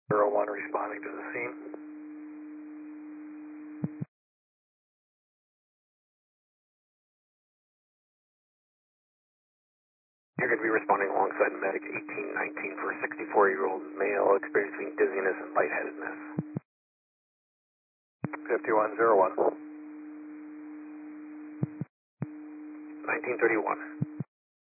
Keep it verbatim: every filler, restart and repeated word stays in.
zero one responding to the scene. You're going to be responding alongside medic eighteen nineteen for a sixty-four-year-old male experiencing dizziness and lightheadedness. fifty-one oh one. nineteen thirty-one.